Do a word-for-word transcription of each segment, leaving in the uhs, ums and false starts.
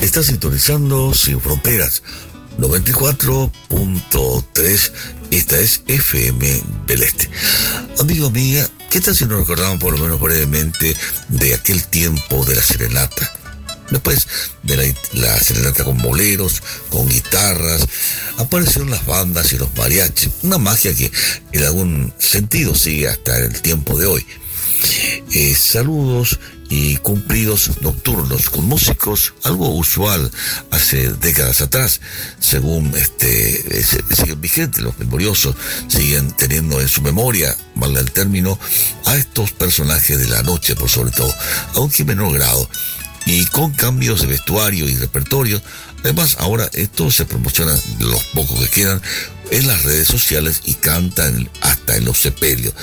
Está sintonizando Sin Fronteras noventa y cuatro punto tres. Esta es F M del Este. Amigo, amiga, ¿qué tal si nos recordamos por lo menos brevemente de aquel tiempo de la serenata? Después de la, la serenata con boleros, con guitarras, aparecieron las bandas y los mariachis. Una magia que en algún sentido sigue hasta el tiempo de hoy. Eh, saludos y cumplidos nocturnos con músicos, algo usual hace décadas atrás. Según este, siguen vigentes, los memoriosos siguen teniendo en su memoria, valga el término, a estos personajes de la noche, por sobre todo, aunque en menor grado, y con cambios de vestuario y repertorio. Además, ahora esto se promociona, los pocos que quedan, en las redes sociales y cantan hasta en los sepelios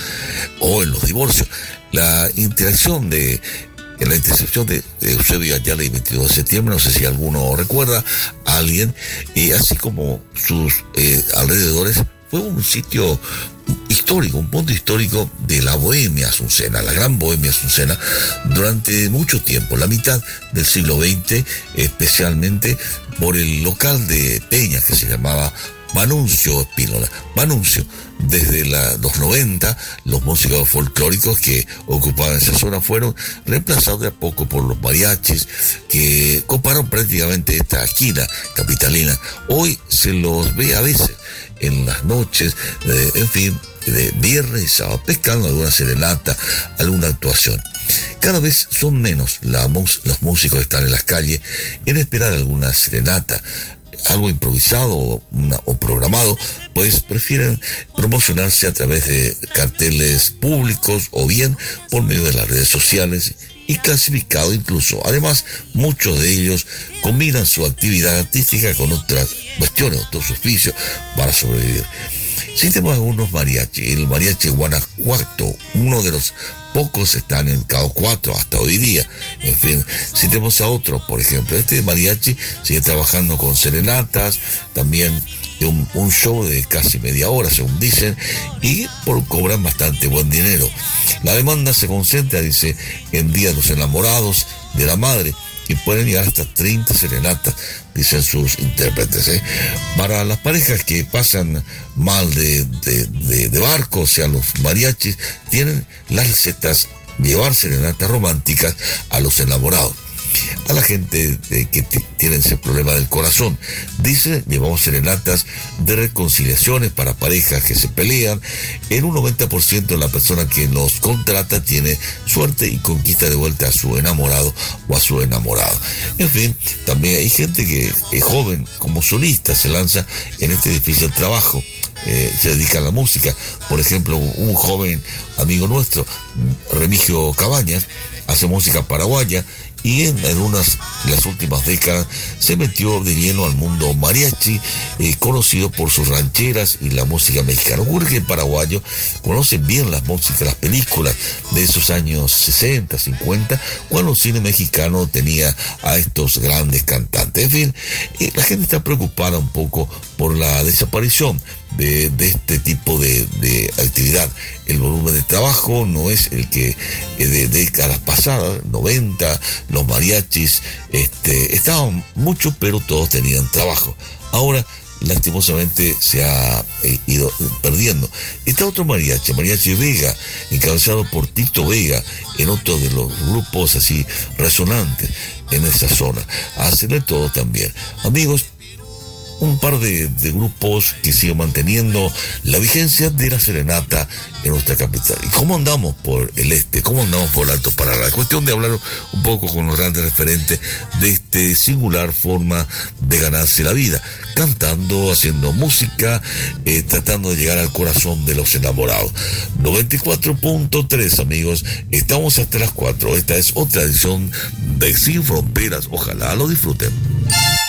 o en los divorcios. La interacción de en la intercepción de, de Eusebio Ayala el veintidós de septiembre, no sé si alguno recuerda a alguien, y así como sus eh, alrededores, fue un sitio histórico, un punto histórico de la bohemia azucena, la gran bohemia azucena, durante mucho tiempo, la mitad del siglo veinte, especialmente por el local de Peña que se llamaba Manuncio Espínola. Manuncio, desde la, los noventa, los músicos folclóricos que ocupaban esa zona fueron reemplazados de a poco por los mariachis, que coparon prácticamente esta esquina capitalina. Hoy se los ve a veces en las noches, eh, en fin, de viernes y sábado, pescando alguna serenata, alguna actuación. Cada vez son menos la, los músicos que están en las calles en espera de alguna serenata, algo improvisado o, una, o programado, pues prefieren promocionarse a través de carteles públicos o bien por medio de las redes sociales y clasificado incluso. Además, muchos de ellos combinan su actividad artística con otras cuestiones, otros oficios para sobrevivir. Sí tenemos algunos mariachis. El mariachi Guanajuato, uno de los pocos, están en Cabo cuatro hasta hoy día. En fin, si tenemos a otros, por ejemplo, este mariachi sigue trabajando con serenatas, también un, un show de casi media hora, según dicen, y por cobran bastante buen dinero. La demanda se concentra, dice, en Día de los Enamorados de la Madre, y pueden llegar hasta treinta serenatas, dicen sus intérpretes. ¿eh? Para las parejas que pasan mal de, de, de, de barco, o sea, los mariachis, tienen las recetas, llevar serenatas románticas a los enamorados. A la gente eh, que t- tiene ese problema del corazón, dice, llevamos serenatas de reconciliaciones para parejas que se pelean. En un noventa por ciento de la persona que nos contrata tiene suerte y conquista de vuelta a su enamorado o a su enamorada. En fin, también hay gente que es joven, como solista, se lanza en este difícil trabajo. Eh, se dedica a la música. Por ejemplo, un, un joven amigo nuestro, Remigio Cabañas, hace música paraguaya y en, en unas las últimas décadas se metió de lleno al mundo mariachi, eh, conocido por sus rancheras y la música mexicana. Ocurre que en paraguayo conocen bien las músicas, las películas de esos años sesenta, cincuenta, cuando el cine mexicano tenía a estos grandes cantantes. En fin, eh, la gente está preocupada un poco por la desaparición de, de este tipo de, de actividad. El volumen de trabajo no es el que eh, de décadas pasadas, noventa, los mariachis este, estaban mucho, pero todos tenían trabajo. Ahora, lastimosamente, se ha eh, ido perdiendo. Está otro mariachi, Mariachi Vega, encabezado por Tito Vega, en otro de los grupos así resonantes en esa zona. Hacen de todo también. Amigos, un par de, de grupos que siguen manteniendo la vigencia de la serenata en nuestra capital. ¿Y cómo andamos por el este? ¿Cómo andamos por el Alto Paraná? Es cuestión de hablar un poco con los grandes referentes de este singular forma de ganarse la vida, cantando, haciendo música, eh, tratando de llegar al corazón de los enamorados. noventa y cuatro punto tres, amigos, estamos hasta las cuatro. Esta es otra edición de Sin Fronteras. Ojalá lo disfruten.